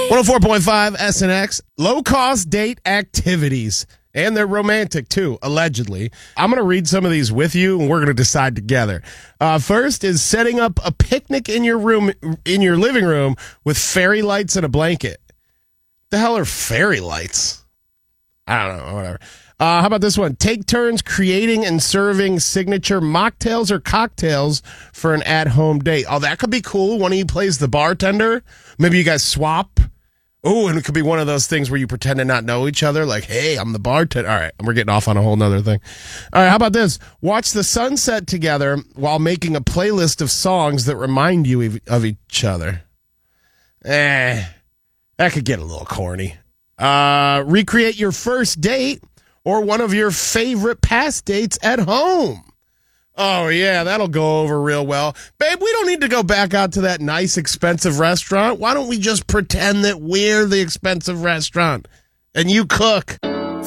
104.5 SNX, low-cost date activities. And they're romantic, too, allegedly. I'm going to read some of these with you, and we're going to decide together. First is setting up a picnic in your living room with fairy lights and a blanket. The hell are fairy lights? I don't know, whatever. How about this one? Take turns creating and serving signature mocktails or cocktails for an at-home date. Oh, that could be cool. One of you plays the bartender. Maybe you guys swap. Oh, and it could be one of those things where you pretend to not know each other. Like, hey, I'm the bartender. All right, we're getting off on a whole nother thing. All right, how about this? Watch the sunset together while making a playlist of songs that remind you of each other. That could get a little corny. Recreate your first date or one of your favorite past dates at home. Oh, yeah, that'll go over real well. Babe, we don't need to go back out to that nice, expensive restaurant. Why don't we just pretend that we're the expensive restaurant and you cook?